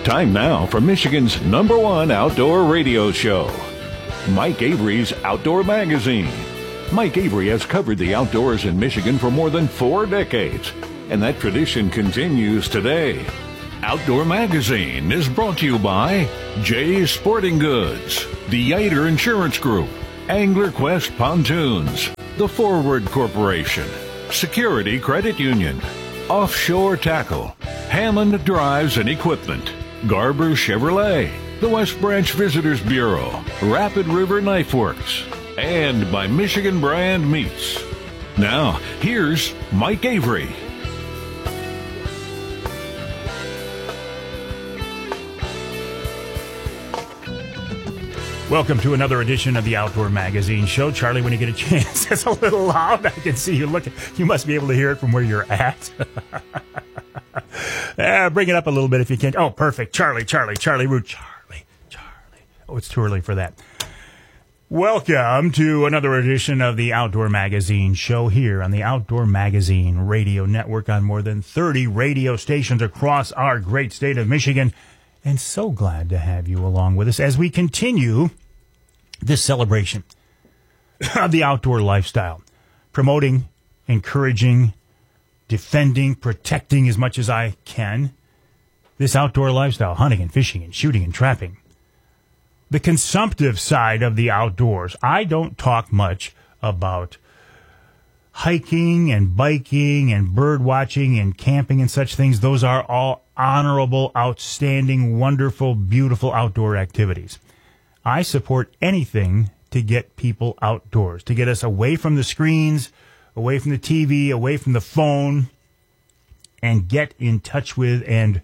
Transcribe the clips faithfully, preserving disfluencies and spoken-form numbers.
Time now for Michigan's number one outdoor radio show, Mike Avery's Outdoor Magazine. Mike Avery has covered the outdoors in Michigan for more than four decades, and that tradition continues today. Outdoor Magazine is brought to you by Jay's Sporting Goods, the Yater Insurance Group, Angler Quest Pontoons, The Forward Corporation, Security Credit Union, Offshore Tackle, Hammond Drives and Equipment, Garber Chevrolet, the West Branch Visitors Bureau, Rapid River Knife Works, and by Michigan Brand Meats. Now, here's Mike Avery. Welcome to another edition of the Outdoor Magazine Show. Charlie, when you get a chance, it's a little loud. I can see you looking. You must be able to hear it from where you're at. uh, bring it up a little bit if you can. Oh, perfect. Charlie, Charlie, Charlie Root. Charlie, Charlie. Oh, it's too early for that. Welcome to another edition of the Outdoor Magazine Show here on the Outdoor Magazine Radio Network on more than thirty radio stations across our great state of Michigan. And so glad to have you along with us as we continue this celebration of the outdoor lifestyle, promoting, encouraging, defending, protecting as much as I can this outdoor lifestyle, hunting and fishing and shooting and trapping. The consumptive side of the outdoors. I don't talk much about hiking and biking and bird watching and camping and such things. Those are all honorable, outstanding, wonderful, beautiful outdoor activities. I support anything to get people outdoors, to get us away from the screens, away from the T V, away from the phone, and get in touch with and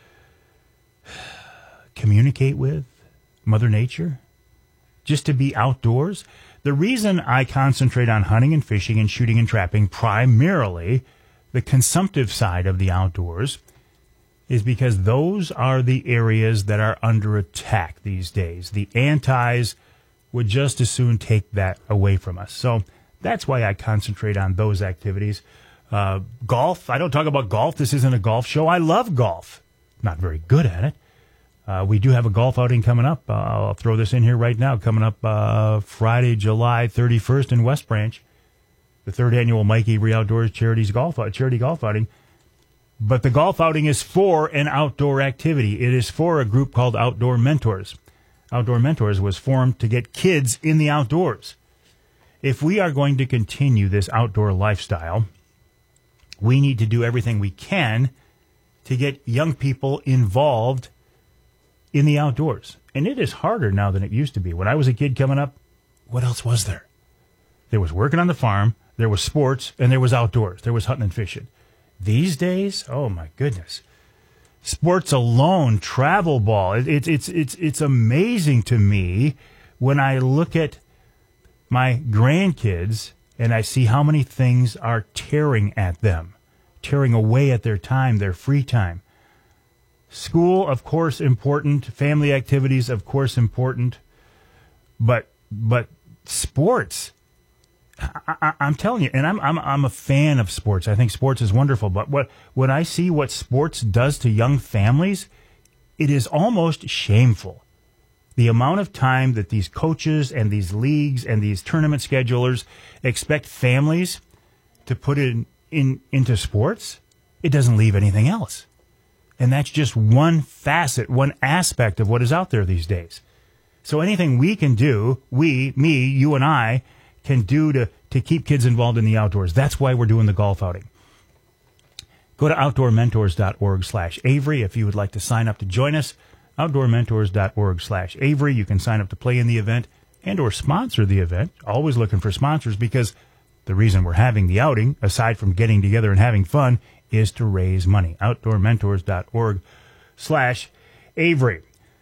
communicate with Mother Nature, just to be outdoors. The reason I concentrate on hunting and fishing and shooting and trapping, primarily the consumptive side of the outdoors, is because those are the areas that are under attack these days. The antis would just as soon take that away from us. So that's why I concentrate on those activities. Uh, golf, I don't talk about golf. This isn't a golf show. I love golf. Not very good at it. Uh, we do have a golf outing coming up. Uh, I'll throw this in here right now. Coming up uh, Friday, July thirty-first in West Branch, the third annual Mike Avery Outdoors Charities Golf Charity Golf Outing. But the golf outing is for an outdoor activity. It is for a group called Outdoor Mentors. Outdoor Mentors was formed to get kids in the outdoors. If we are going to continue this outdoor lifestyle, we need to do everything we can to get young people involved in the outdoors. And it is harder now than it used to be. When I was a kid coming up, what else was there? There was working on the farm, there was sports, and there was outdoors. There was hunting and fishing. These days, oh my goodness, sports alone, travel ball. It, it, it's it's it's amazing to me when I look at my grandkids and I see how many things are tearing at them, tearing away at their time, their free time. School, of course, important. Family activities, of course, important. But but sports. I, I, I'm telling you, and I'm I'm I'm a fan of sports. I think sports is wonderful. But what when I see what sports does to young families, it is almost shameful. The amount of time that these coaches and these leagues and these tournament schedulers expect families to put in, in into sports, it doesn't leave anything else. And that's just one facet, one aspect of what is out there these days. So anything we can do, we, me, you and I, can do to, to keep kids involved in the outdoors. That's why we're doing the golf outing. Go to outdoormentors.org slash Avery if you would like to sign up to join us. outdoormentors.org slash Avery. You can sign up to play in the event and or sponsor the event. Always looking for sponsors because the reason we're having the outing, aside from getting together and having fun, is to raise money. outdoormentors.org slash Avery.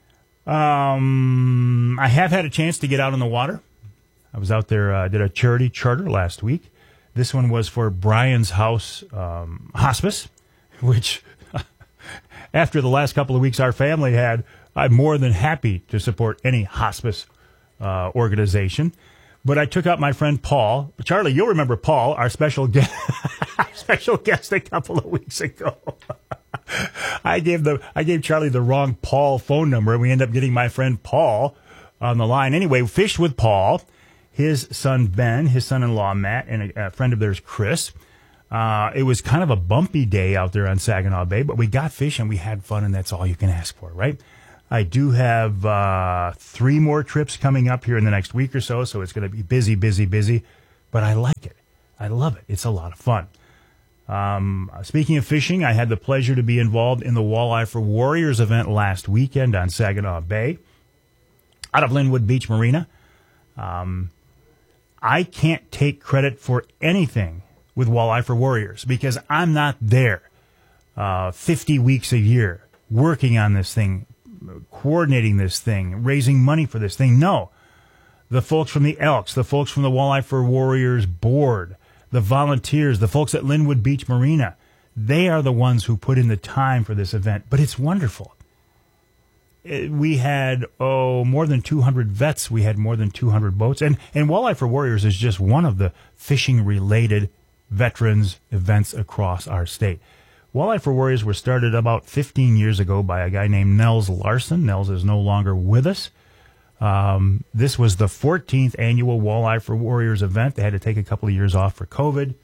Um, I have had a chance to get out on the water. I was out there, uh, did a charity charter last week. This one was for Brian's House um, Hospice, which after the last couple of weeks our family had, I'm more than happy to support any hospice uh, organization. But I took out my friend Paul. Charlie, you'll remember Paul, our special guest, our special guest a couple of weeks ago. I gave the I gave Charlie the wrong Paul phone number, and we ended up getting my friend Paul on the line. Anyway, fished with Paul, his son Ben, his son-in-law Matt, and a, a friend of theirs, Chris. Uh, it was kind of a bumpy day out there on Saginaw Bay, but we got fish and we had fun, and that's all you can ask for, right? I do have uh, three more trips coming up here in the next week or so, so it's going to be busy, busy, busy. But I like it. I love it. It's a lot of fun. Um, speaking of fishing, I had the pleasure to be involved in the Walleye for Warriors event last weekend on Saginaw Bay out of Linwood Beach Marina. Um, I can't take credit for anything with Walleye for Warriors because I'm not there uh, fifty weeks a year working on this thing, coordinating this thing, raising money for this thing. No. The folks from the Elks, the folks from the Walleye for Warriors board, the volunteers, the folks at Linwood Beach Marina, they are the ones who put in the time for this event. But it's wonderful. It, we had, oh, more than two hundred vets. We had more than two hundred boats. And, and Walleye for Warriors is just one of the fishing-related veterans events across our state. Walleye for Warriors were started about fifteen years ago by a guy named Nels Larson. Nels is no longer with us. Um, this was the fourteenth annual Walleye for Warriors event. They had to take a couple of years off for COVID.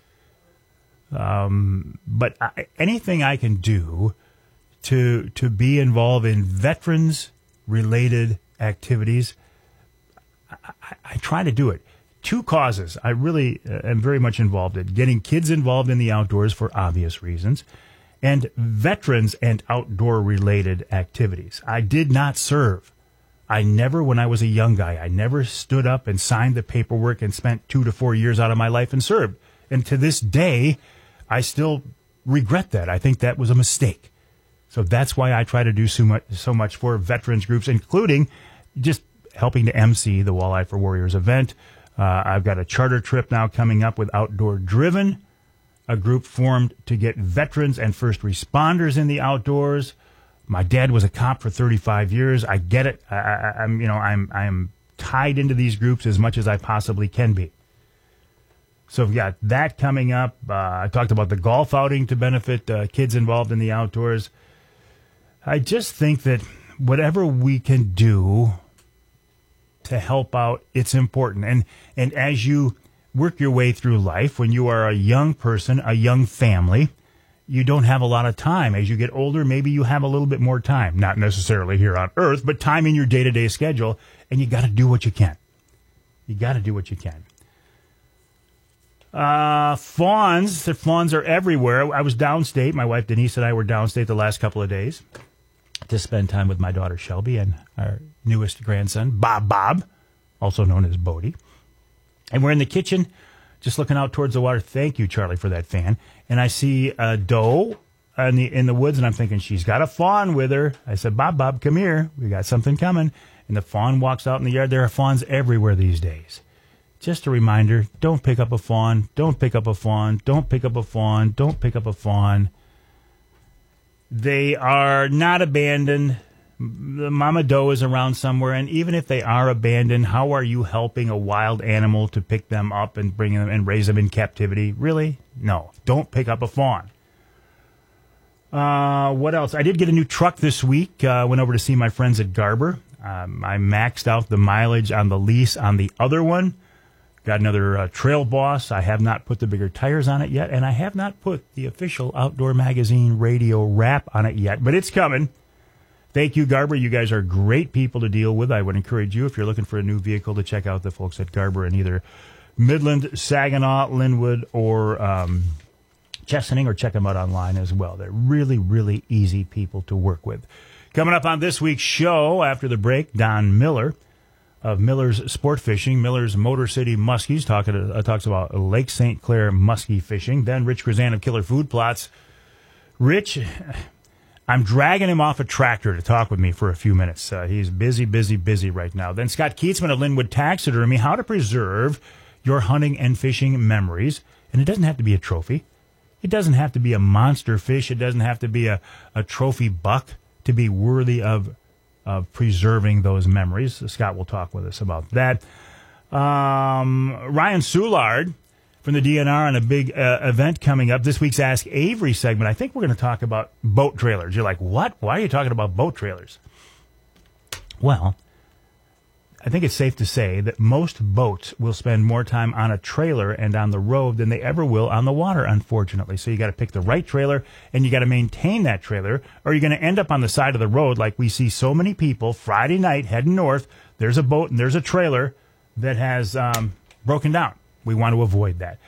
Um, but I, anything I can do to to be involved in veterans-related activities, I, I, I try to do it. Two causes I really uh, am very much involved in. Getting kids involved in the outdoors for obvious reasons, and veterans and outdoor-related activities. I did not serve. I never, when I was a young guy, I never stood up and signed the paperwork and spent two to four years out of my life and served. And to this day, I still regret that. I think that was a mistake. So that's why I try to do so much, so much for veterans groups, including just helping to emcee the Walleye for Warriors event. Uh, I've got a charter trip now coming up with Outdoor Driven, a group formed to get veterans and first responders in the outdoors. My dad was a cop for thirty-five years. I get it. I, I, I'm, you know, I'm, I'm tied into these groups as much as I possibly can be. So we've got that coming up. Uh, I talked about the golf outing to benefit uh, kids involved in the outdoors. I just think that whatever we can do to help out, it's important. And and as you work your way through life, when you are a young person, a young family, you don't have a lot of time. As you get older, maybe you have a little bit more time. Not necessarily here on Earth, but time in your day-to-day schedule, and you got to do what you can. You got to do what you can. Uh, fawns, the fawns are everywhere. I was downstate. My wife Denise and I were downstate the last couple of days to spend time with my daughter Shelby and our newest grandson, Bob Bob, also known as Bodie. And we're in the kitchen, just looking out towards the water. Thank you, Charlie, for that fan. And I see a doe in the, in the woods, and I'm thinking, she's got a fawn with her. I said, Bob, Bob, come here. We got something coming. And the fawn walks out in the yard. There are fawns everywhere these days. Just a reminder, don't pick up a fawn. Don't pick up a fawn. Don't pick up a fawn. Don't pick up a fawn. They are not abandoned. The mama doe is around somewhere, and even if they are abandoned, how are you helping a wild animal to pick them up and bring them and raise them in captivity? Really? No. Don't pick up a fawn. Uh, what else? I did get a new truck this week. Uh, went over to see my friends at Garber. Um, I maxed out the mileage on the lease on the other one. Got another uh, Trail Boss. I have not put the bigger tires on it yet, and I have not put the official Outdoor Magazine radio wrap on it yet, but it's coming. Thank you, Garber. You guys are great people to deal with. I would encourage you, if you're looking for a new vehicle, to check out the folks at Garber in either Midland, Saginaw, Linwood, or um, Chesaning, or check them out online as well. They're really, really easy people to work with. Coming up on this week's show, after the break, Don Miller of Miller's Sport Fishing, Miller's Motor City Muskies, talking uh, talks about Lake Saint Clair muskie fishing. Then Rich Krazan of Killer Food Plots. Rich, I'm dragging him off a tractor to talk with me for a few minutes. Uh, he's busy, busy, busy right now. Then Scott Keatsman of Linwood Taxidermy, how to preserve your hunting and fishing memories. And it doesn't have to be a trophy. It doesn't have to be a monster fish. It doesn't have to be a, a trophy buck to be worthy of of preserving those memories. Scott will talk with us about that. Um, Ryan Soulard from the D N R on a big uh, event coming up. This week's Ask Avery segment, I think we're going to talk about boat trailers. You're like, what? Why are you talking about boat trailers? Well, I think it's safe to say that most boats will spend more time on a trailer and on the road than they ever will on the water, unfortunately. So you got to pick the right trailer, and you got to maintain that trailer, or you're going to end up on the side of the road like we see so many people Friday night heading north. There's a boat and there's a trailer that has um, broken down. We want to avoid that.